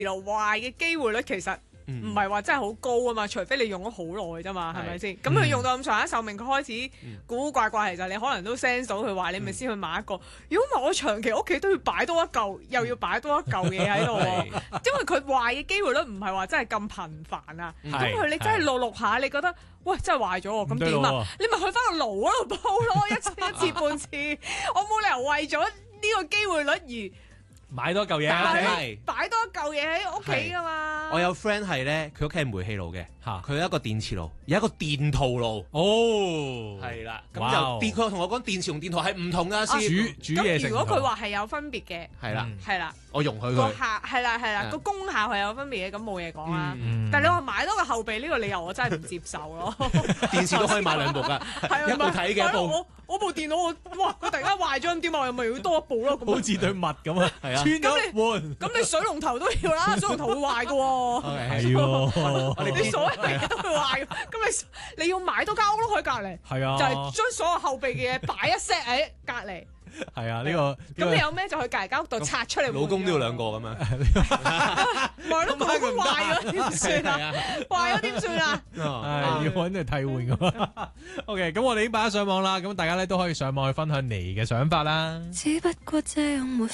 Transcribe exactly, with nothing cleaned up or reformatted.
流壞嘅機會率其實唔係話真係好高啊嘛，除非你用咗好耐啫嘛，係咪先？咁佢用到咁長下壽命，佢開始古古怪怪，其實你可能都 sense 到佢壞，你咪先去買一個。如果唔係，我長期屋企都要擺多一嚿，又要擺多一嚿嘢喺度喎，因為佢壞嘅機會率唔係話真係咁頻繁啊。咁佢你真係錄錄下，你覺得喂真係壞咗喎，咁點啊？你咪去翻個爐嗰度煲咯，一次一次半次，我冇理由為咗呢個機會率而買多嚿嘢， 係擺多一嚿嘢喺屋企噶嘛。 我有 friend 係咧，佢屋企係煤氣爐嘅， 嚇佢有一個電磁爐，有一個電陶爐。 哦， 係啦，咁就電佢同我講電磁同電陶係唔同噶先。 煮煮嘢食。 咁如果佢話係有分別嘅， 係啦， 係啦， 我容許個佢。 效係啦係啦，個功效係有分別嘅，咁冇嘢講啦。但係你話買多個後備呢個理由，我真係唔接受咯。 電視都可以買兩部㗎，一部睇嘅一部。 我我部電腦我哇，佢突然間壞咗咁點啊？我又咪要多一部咯？ 好似對襪咁啊， 係啊， 穿咗換。 咁你水龍頭都要啦，水龍頭會壞嘅喎。 係喎， 我哋啲所有嘢都會壞嘅。咁你你要買多間屋咯，喺隔離。 係啊， 就係將所有後備嘅嘢擺一 set 喺隔離。 係啊，呢個咁你有咩就去隔離間屋度拆出嚟。 老公都要兩個咁樣。 咪咯，老公壞咗點算啊？壞咗點算啊？ 係要揾人替換咁。OK，咁我哋已經擺咗上網啦，咁大家咧都可以上網去分享你嘅想法啦。 只不過這樣沒